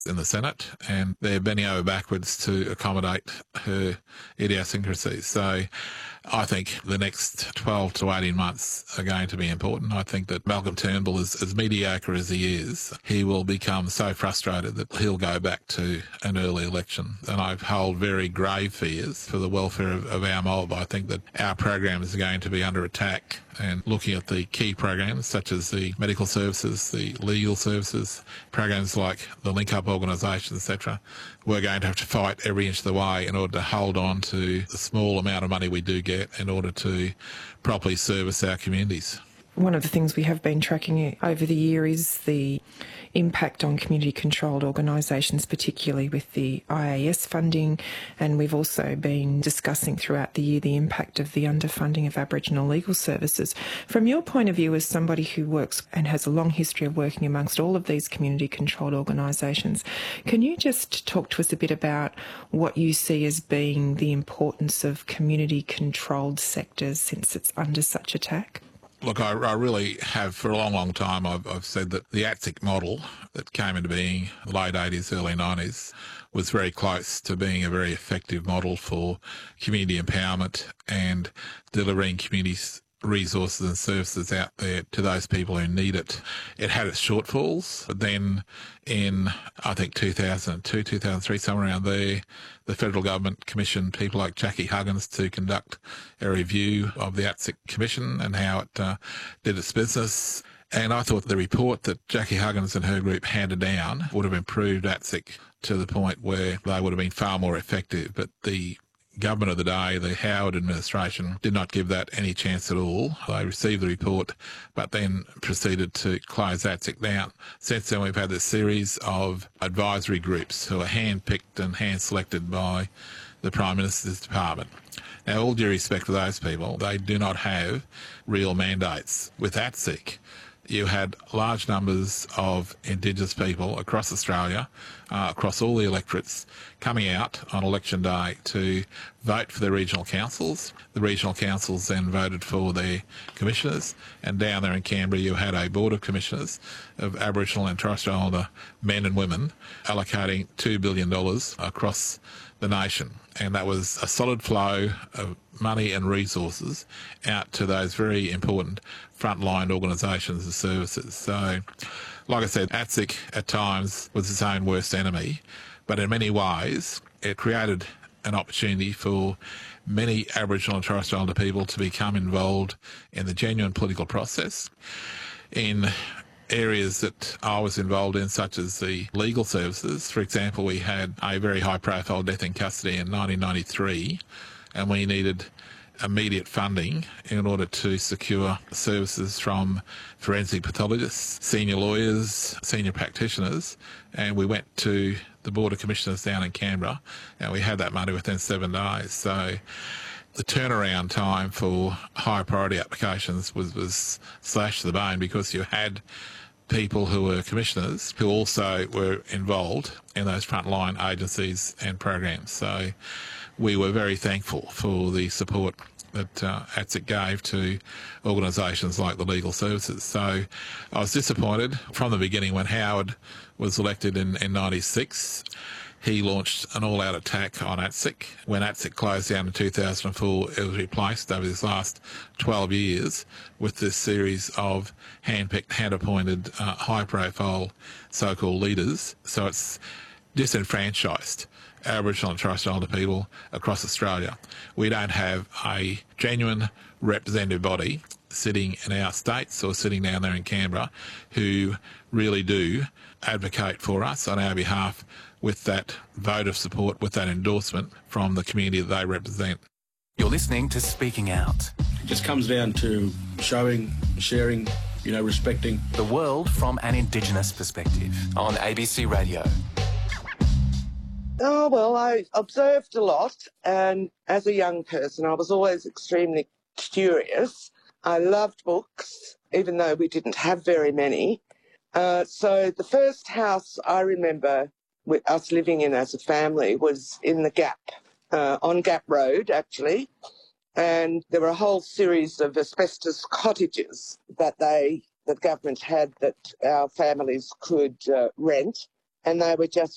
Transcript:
in the Senate, and they're bending over backwards to accommodate her idiosyncrasies. So I think the next 12 to 18 months are going to be important. I think that Malcolm Turnbull, as mediocre as he is, he will become so frustrated that he'll go back to an early election. And I hold very grave fears for the welfare of our mob. I think that our programs are going to be under attack, and looking at the key programs such as the medical services, the legal services, programs like the link-up organisations, etc., we're going to have to fight every inch of the way in order to hold on to the small amount of money we do get in order to properly service our communities. One of the things we have been tracking over the year is the impact on community-controlled organisations, particularly with the IAS funding, and we've also been discussing throughout the year the impact of the underfunding of Aboriginal legal services. From your point of view as somebody who works and has a long history of working amongst all of these community-controlled organisations, can you just talk to us a bit about what you see as being the importance of community-controlled sectors since it's under such attack? Look, I really have for a long, long time, I've said that the ATSIC model that came into being in the late 80s, early 90s was very close to being a very effective model for community empowerment and delivering communities resources and services out there to those people who need it. It had its shortfalls, but then in, I think, 2002, 2003, somewhere around there, the federal government commissioned people like Jackie Huggins to conduct a review of the ATSIC Commission and how it did its business. And I thought the report that Jackie Huggins and her group handed down would have improved ATSIC to the point where they would have been far more effective. But the government of the day, the Howard administration, did not give that any chance at all. They received the report, but then proceeded to close ATSIC down. Since then, we've had this series of advisory groups who are hand-picked and hand-selected by the Prime Minister's Department. Now, all due respect to those people, they do not have real mandates. With ATSIC, you had large numbers of Indigenous people across Australia, across all the electorates, coming out on election day to vote for their regional councils. The regional councils then voted for their commissioners, and down there in Canberra you had a board of commissioners of Aboriginal and Torres Strait Islander men and women allocating $2 billion across the nation. And that was a solid flow of money and resources out to those very important frontline organisations and services. So, like I said, ATSIC at times was its own worst enemy, but in many ways it created an opportunity for many Aboriginal and Torres Strait Islander people to become involved in the genuine political process. In areas that I was involved in, such as the legal services. For example, we had a very high-profile death in custody in 1993, and we needed immediate funding in order to secure services from forensic pathologists, senior lawyers, senior practitioners, and we went to the Board of Commissioners down in Canberra, and we had that money within 7 days. So the turnaround time for high priority applications was slashed to the bone, because you had people who were commissioners who also were involved in those frontline agencies and programs. So we were very thankful for the support that ATSIC gave to organisations like the legal services. So I was disappointed from the beginning when Howard was elected in 96. He launched an all-out attack on ATSIC. When ATSIC closed down in 2004, it was replaced over this last 12 years with this series of hand-picked, hand-appointed, high-profile so-called leaders. So it's disenfranchised Aboriginal and Torres Strait Islander people across Australia. We don't have a genuine representative body sitting in our states or sitting down there in Canberra who really do advocate for us on our behalf with that vote of support, with that endorsement from the community that they represent. You're listening to Speaking Out. It just comes down to showing, sharing, respecting the world from an Indigenous perspective on ABC Radio. Oh, well, I observed a lot, and as a young person, I was always extremely curious. I loved books, even though we didn't have very many. So the first house I remember with us living in as a family was in the Gap, on Gap Road, actually. And there were a whole series of asbestos cottages that the government had that our families could rent. And they were just